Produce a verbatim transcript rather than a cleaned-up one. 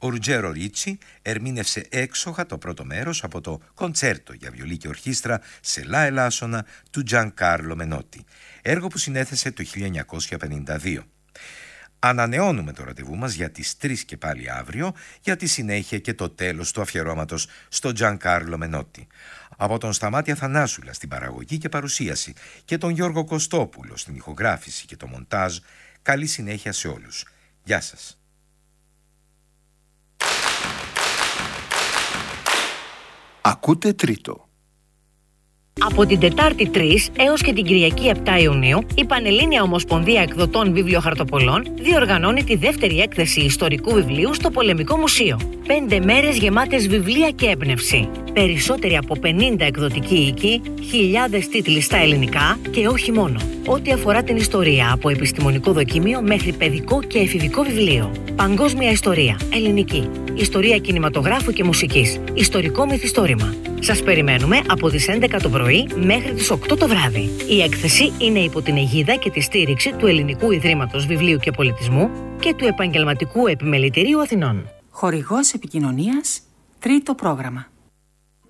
Ο Ρουτζέρο Ρίτσι ερμήνευσε έξοχα το πρώτο μέρος από το κοντσέρτο για βιολί και ορχήστρα σε λα ελάσσονα του Τζανκάρλο Μενότι, έργο που συνέθεσε το χίλια εννιακόσια πενήντα δύο. Ανανεώνουμε το ραντεβού μας για τις τρεις και πάλι αύριο, για τη συνέχεια και το τέλος του αφιερώματος στο Τζανκάρλο Μενότι. Από τον Σταμάτη Αθανάσουλα στην παραγωγή και παρουσίαση και τον Γιώργο Κωστόπουλο στην ηχογράφηση και το μοντάζ, καλή συνέχεια σε όλους. Γεια σας. Ακούτε τρίτο. Από την Τετάρτη τρεις έως και την Κυριακή επτά Ιουνίου, η Πανελλήνια Ομοσπονδία Εκδοτών Βιβλιοχαρτοπολών διοργανώνει τη δεύτερη έκθεση ιστορικού βιβλίου στο Πολεμικό Μουσείο. Πέντε μέρες γεμάτες βιβλία και έμπνευση. Περισσότεροι από πενήντα εκδοτικοί οίκοι, χιλιάδες τίτλοι στα ελληνικά και όχι μόνο. Ό,τι αφορά την ιστορία, από επιστημονικό δοκίμιο μέχρι παιδικό και εφηβικό βιβλίο. Παγκόσμια ιστορία, ελληνική. Ιστορία κινηματογράφου και μουσικής. Ιστορικό μυθιστόρημα. Σας περιμένουμε από τις έντεκα το πρωί μέχρι τις οκτώ το βράδυ. Η έκθεση είναι υπό την αιγίδα και τη στήριξη του Ελληνικού Ιδρύματος Βιβλίου και Πολιτισμού και του Επαγγελματικού Επιμελητηρίου Αθηνών. Χορηγός επικοινωνίας, τρίτο πρόγραμμα.